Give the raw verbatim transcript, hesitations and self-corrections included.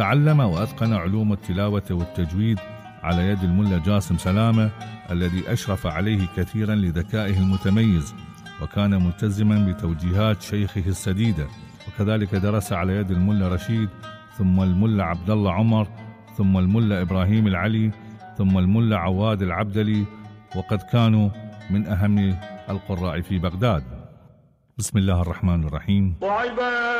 تعلم وأتقن علوم التلاوة والتجويد على يد الملا جاسم سلامة الذي أشرف عليه كثيرا لذكائه المتميز، وكان ملتزما بتوجيهات شيخه السديدة. وكذلك درس على يد الملا رشيد، ثم الملا عبد الله عمر، ثم الملا إبراهيم العلي، ثم الملا عواد العبدلي، وقد كانوا من أهم القراء في بغداد. بسم الله الرحمن الرحيم.